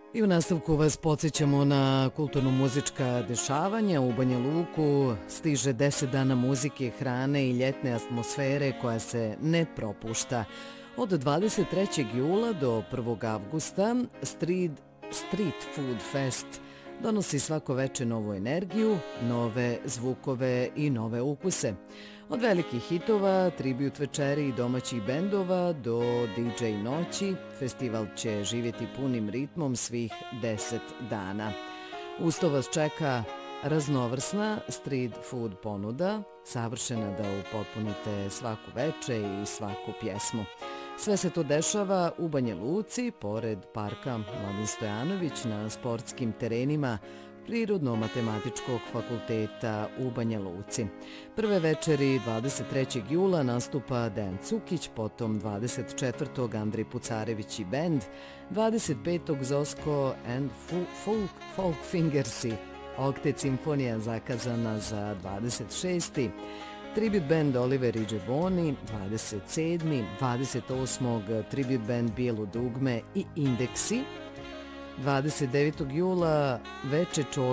I u nastavku vas podsjećamo na kulturno-muzička dešavanja. U Banja Luku stiže 10 dana muzike, hrane i ljetne atmosfere koja se ne propušta. Od 23. jula do 1. avgusta Street Food Fest donosi svako veče novu energiju, nove zvukove i nove ukuse. Od velikih hitova, tribut večeri i domaćih bendova do DJ noći, festival će živjeti punim ritmom svih 10 dana. Usto vas čeka raznovrsna street food ponuda, savršena da upotpunite svaku veče i svaku pjesmu. Sve se to dešava u Banja Luci, pored parka Mladen Stojanović na sportskim terenima Prirodno-matematičkog fakulteta u Banja Luci. Prve večeri 23. jula nastupa Dejan Cukić, potom 24. Andrej Pucarević i bend, 25. Zosko and Folk Fingersi, Oktet simfonija zakazana za 26. Tribute band Oliver i Džeboni, 27. 28. Tribute band Bijelo dugme i Indeksi, 29. jula veče